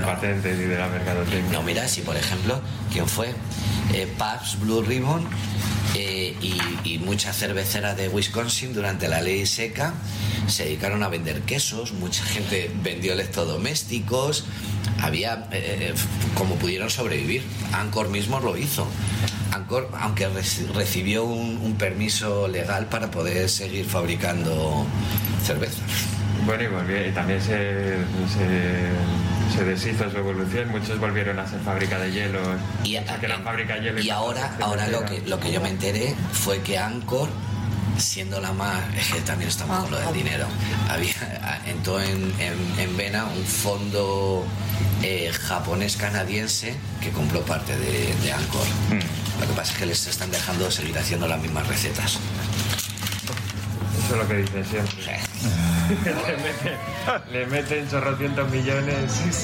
patentes y de la mercadotecnia. No, mira, si por ejemplo, ¿quién fue? Pabst Blue Ribbon y muchas cerveceras de Wisconsin durante la ley seca se dedicaron a vender quesos, mucha gente vendió electrodomésticos, había como pudieron sobrevivir. Anchor mismo lo hizo. Anchor, aunque recibió un permiso legal para poder seguir fabricando cervezas. Bueno, y también se deshizo su evolución, muchos volvieron a ser fábrica de hielo. Y ahora lo que yo me enteré fue que Anchor, siendo la más, es que también estamos con lo del dinero, entró en vena un fondo japonés canadiense que compró parte de Anchor. Lo que pasa es que les están dejando seguir haciendo las mismas recetas. Eso es lo que dicen siempre. Le meten chorrocientos millones.